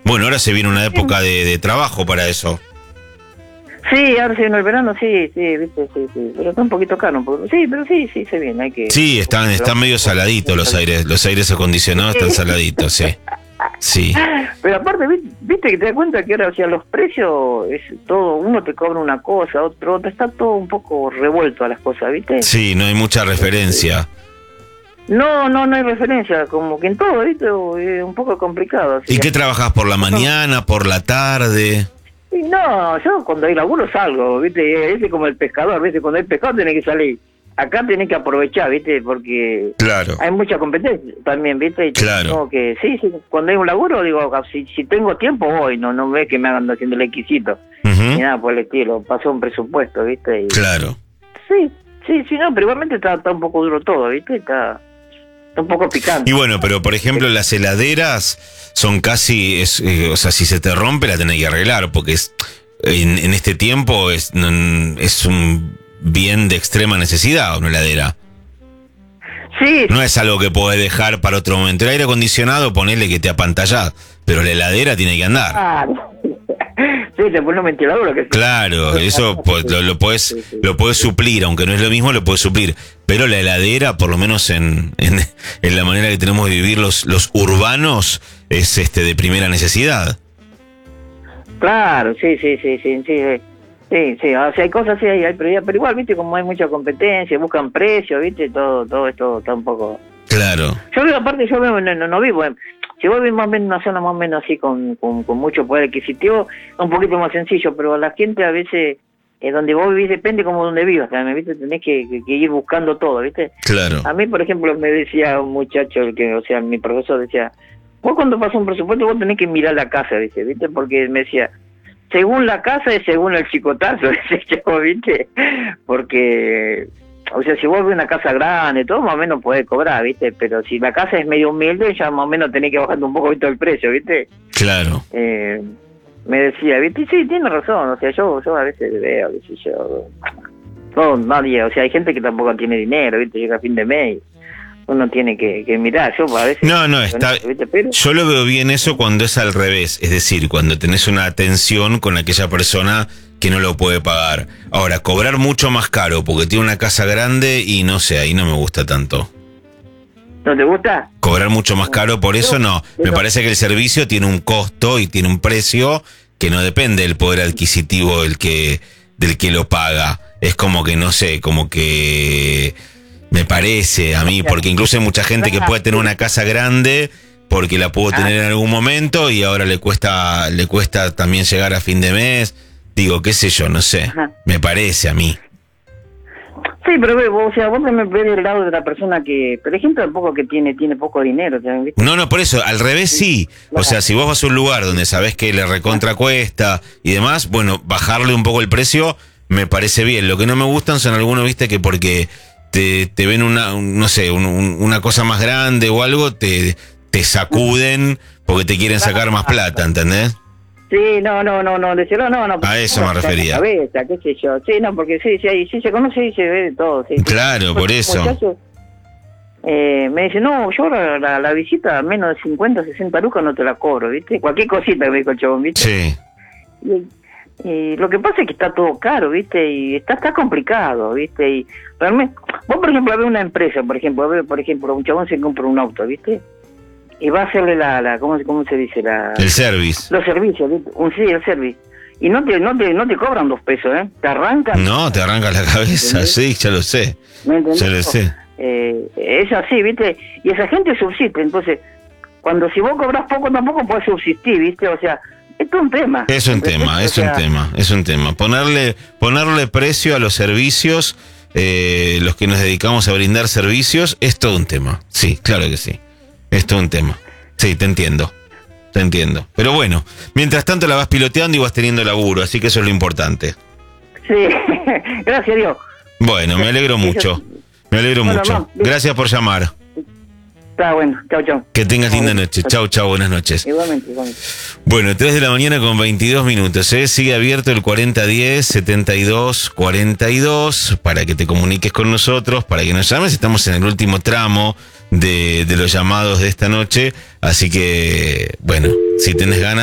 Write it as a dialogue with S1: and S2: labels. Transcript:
S1: Bueno, ahora se viene una época de trabajo para eso.
S2: Sí, ahora se viene el verano, sí, viste, sí. Pero está un poquito caro, sí, pero sí, se viene, hay que...
S1: Sí, están medio saladitos los aires acondicionados están saladitos, sí. Sí.
S2: Pero aparte, viste que te das cuenta que ahora, o sea, los precios, es todo, uno te cobra una cosa, otro, está todo un poco revuelto a las cosas, ¿viste?
S1: Sí, no hay mucha referencia.
S2: No hay referencia, como que en todo, ¿viste? Es un poco complicado.
S1: ¿Y qué trabajás por la mañana, por la tarde?
S2: No, yo cuando hay laburo salgo, ¿viste? Es como el pescador, ¿viste? Cuando hay pescado tenés que salir. Acá tenés que aprovechar, ¿viste? Porque
S1: claro,
S2: hay mucha competencia también, ¿viste? Y
S1: claro.
S2: Como que sí, cuando hay un laburo, digo, si tengo tiempo voy, no ves que me hagan haciendo el exquisito. Ni nada por el estilo, pasó un presupuesto, ¿viste? Y,
S1: claro.
S2: Sí, no, pero igualmente está un poco duro todo, ¿viste? Está un poco picante.
S1: Y bueno, pero por ejemplo las heladeras son casi, o sea, si se te rompe la tenés que arreglar, porque en este tiempo es un bien de extrema necesidad una heladera.
S2: Sí.
S1: No es algo que podés dejar para otro momento. El aire acondicionado, ponele que te apantallás, pero la heladera tiene que andar.
S2: Ah, sí, te pone un ventilador.
S1: Claro, eso pues, lo podés suplir, aunque no es lo mismo, lo podés suplir. Pero la heladera, por lo menos en la manera que tenemos de vivir los urbanos, es de primera necesidad.
S2: Claro, sí. Sí, o sea, hay cosas así, hay prioridad, pero igual, viste, como hay mucha competencia, buscan precios, viste, todo esto está un poco...
S1: Claro.
S2: Yo veo, aparte, no vivo, si vos vivís más o menos en una zona más o menos así, con mucho poder adquisitivo, es un poquito más sencillo, pero la gente a veces, donde vos vivís, depende como donde vivas también, viste, tenés que ir buscando todo, viste.
S1: Claro.
S2: A mí, por ejemplo, me decía un muchacho, mi profesor decía, vos cuando pasas un presupuesto, vos tenés que mirar la casa, dice, viste, porque me decía... Según la casa y según el chicotazo, ¿viste? Porque, o sea, si vos ves una casa grande, todo más o menos podés cobrar, ¿viste? Pero si la casa es medio humilde, ya más o menos tenés que bajar un poquito el precio, ¿viste?
S1: Claro.
S2: Me decía, ¿viste? Y sí, tiene razón, o sea, yo a veces veo, qué sé yo. No, nadie, o sea, hay gente que tampoco tiene dinero, ¿viste? Llega a fin de mes. Uno tiene que mirar, yo a veces...
S1: No, está... Pero... Yo lo veo bien eso cuando es al revés, es decir, cuando tenés una atención con aquella persona que no lo puede pagar. Ahora, cobrar mucho más caro porque tiene una casa grande y no sé, ahí no me gusta tanto.
S2: ¿No te gusta?
S1: Cobrar mucho más caro, por eso no. Me parece que el servicio tiene un costo y tiene un precio que no depende del poder adquisitivo del que lo paga. Es como que, no sé, como que... Me parece a mí, porque incluso hay mucha gente que puede tener una casa grande porque la pudo tener en algún momento y ahora le cuesta también llegar a fin de mes. Digo, qué sé yo, no sé. Me parece a mí.
S2: Sí, pero o sea, vos me ves del lado de la persona que, por ejemplo, tampoco que tiene poco dinero, ¿viste?
S1: No, por eso, al revés sí. O sea, si vos vas a un lugar donde sabés que le recontra cuesta y demás, bueno, bajarle un poco el precio me parece bien. Lo que no me gustan son algunos, viste, que porque... Te ven una cosa más grande o algo, te sacuden porque te quieren sacar más plata, ¿entendés?
S2: Sí, no, decirlo, no.
S1: A eso me refería.
S2: Cabeza, qué sé yo. Sí, no, porque sí se conoce y se ve de todo. Sí,
S1: claro, por eso.
S2: Muchacho, me dice, no, yo la visita a menos de 50, 60 lucas no te la cobro, ¿viste? Cualquier cosita me dijo el chabón, ¿viste?
S1: Sí.
S2: Y lo que pasa es que está todo caro, ¿viste? Y está complicado, ¿viste? Y realmente, vos, por ejemplo, ves una empresa, por ejemplo, un chabón se compra un auto, ¿viste? Y va a hacerle ¿cómo se dice?
S1: El service.
S2: Los servicios, ¿viste? El service. Y no te cobran 2 pesos, ¿eh? Te arrancan.
S1: No, te arranca la cabeza, ¿entendés? Sí, ya lo sé.
S2: ¿Me entendés?
S1: Ya lo sé.
S2: Es así, ¿viste? Y esa gente subsiste, entonces, si vos cobras poco, tampoco podés subsistir, ¿viste? O sea... Esto es un tema. Es un tema. Ponerle precio a los servicios, los que nos dedicamos a brindar servicios, es todo un tema. Sí, claro que sí. Es todo un tema. Sí, te entiendo. Pero bueno, mientras tanto la vas piloteando y vas teniendo laburo, así que eso es lo importante. Sí, gracias a Dios.
S1: Bueno, me alegro mucho. Mucho. Gracias por llamar.
S2: Está bueno, chau.
S1: Que tengas linda noche. Chau, buenas noches.
S2: Igualmente.
S1: Bueno, 3 de la mañana con 22 minutos. Sigue abierto el 4010-7242 para que te comuniques con nosotros, para que nos llames. Estamos en el último tramo de los llamados de esta noche. Así que, bueno, si tenés ganas.